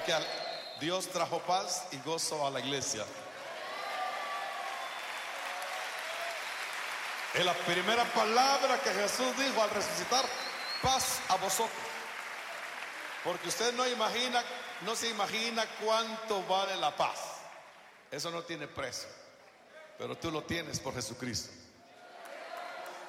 que Dios trajo paz y gozo a la iglesia. Es la primera palabra que Jesús dijo al resucitar: paz a vosotros. Porque usted no se imagina cuánto vale la paz. Eso no tiene precio, pero tú lo tienes por Jesucristo.